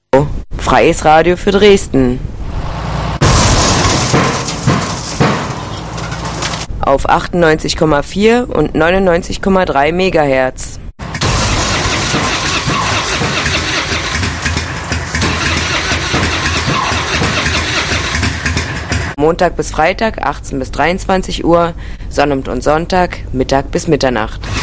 Freies Radio für Dresden. Auf 98,4 und 99,3 Megahertz. Montag bis Freitag 18 bis 23 Uhr, Sonnabend und Sonntag Mittag bis Mitternacht.